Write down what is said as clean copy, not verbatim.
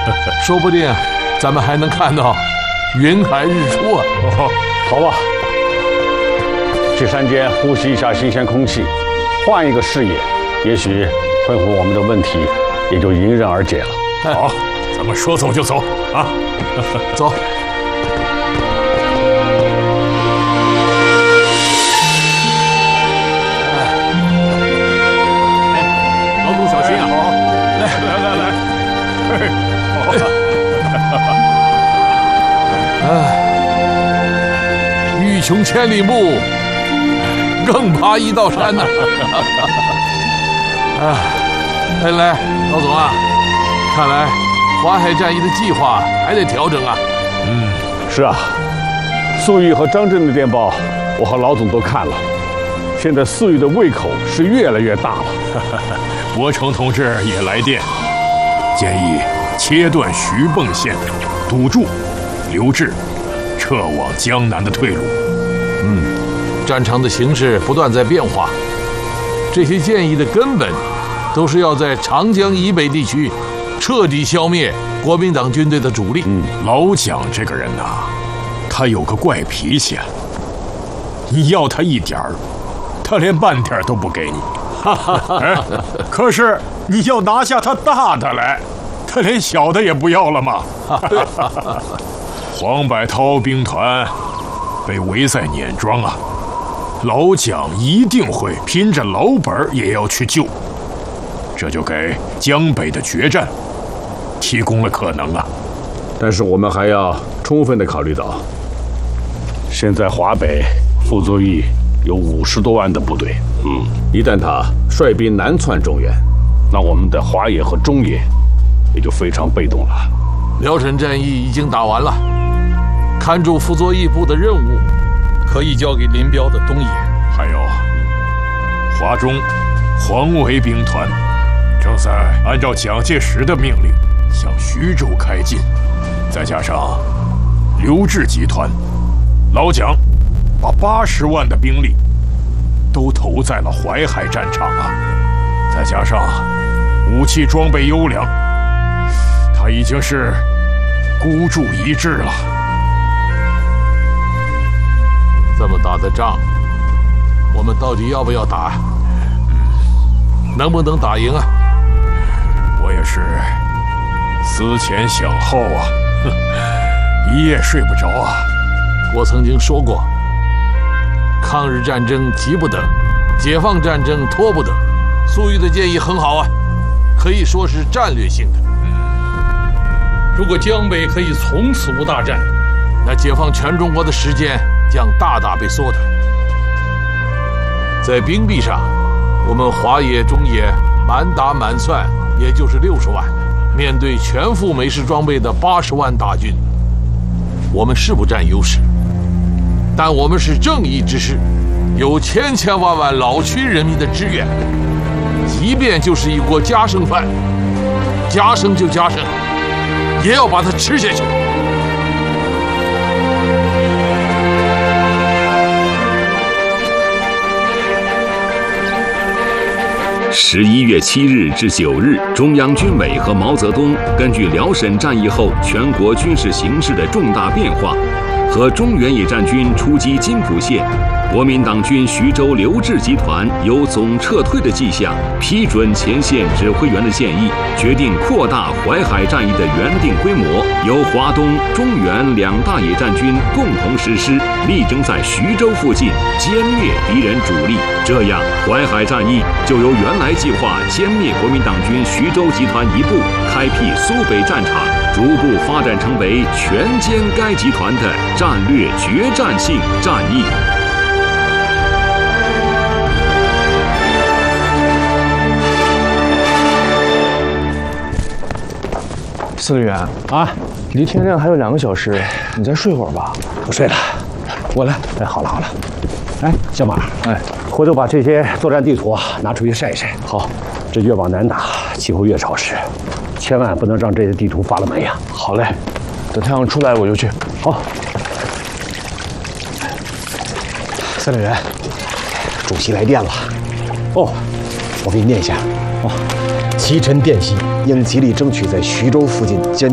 说不定咱们还能看到云海日出啊！ 好吧，去山间呼吸一下新鲜空气，换一个视野，也许困惑我们的问题也就迎刃而解了。 好，咱们说走就走啊！ 走。 老总小心啊！好，来， 欲穷千里目，更爬一道山呐！来，老总啊，看来淮海战役的计划还得调整啊。 是啊，粟裕和张震的电报，我和老总都看了。现在粟裕的胃口是越来越大了。 伯承同志也来电，建议切断徐蚌线，堵住刘志撤往江南的退路。 战场的形势不断在变化，这些建议的根本都是要在长江以北地区彻底消灭国民党军队的主力。 老蒋这个人呐，他有个怪脾气啊，你要他一点儿，他连半点都不给你。可是你要拿下他大的来，他连小的也不要了吗？黄百韬兵团被围在碾庄啊，老蒋一定会拼着老本也要去救，这就给江北的决战提供了可能啊。 但是我们还要充分地考虑到，现在华北傅作义有50多万的部队，一旦他率兵南窜中原，那我们的华野和中野也就非常被动了。 辽沈战役已经打完了，看住傅作义部的任务可以交给林彪的东野。 还有华中黄维兵团正在按照蒋介石的命令向徐州开进，再加上刘志集团，老蒋把80万的兵力都投在了淮海战场啊，再加上武器装备优良，他已经是孤注一掷了。 这么打的仗，我们到底要不要打？能不能打赢啊？ 我也是思前想后啊，一夜睡不着啊。 我曾经说过，抗日战争急不得，解放战争拖不得。粟裕的建议很好啊，可以说是战略性的。如果江北可以从此无大战，那解放全中国的时间将大大被缩短。在兵力上，我们华野、中野满打满算也就是60万，面对全副美式装备的80万大军，我们是不占优势，但我们是正义之师，有千千万万老区人民的支援，即便就是一锅夹生饭，夹生就夹生，也要把它吃下去。 11月7日至9日，中央军委和毛泽东根据辽沈战役后全国军事形势的重大变化，和中原野战军出击津浦县，国民党军徐州刘志集团有总撤退的迹象，批准前线指挥员的建议，决定扩大淮海战役的原定规模，由华东、中原2大野战军共同实施，力争在徐州附近歼灭敌人主力。这样，淮海战役就由原来计划歼灭国民党军徐州集团一部，开辟苏北战场，逐步发展成为全歼该集团的战略决战性战役。 司令员啊，离天亮还有2个小时，你再睡会儿吧。 不睡了， 我来。 哎，好了，哎，小马，哎，回头把这些作战地图啊拿出去晒一晒。 好， 这越往南打，气候越潮湿，千万不能让这些地图发了霉呀。 好嘞，等太阳出来我就去。 好，司令员，主席来电了。哦，我给你念一下。哦，其臣电悉，应极力争取在徐州附近歼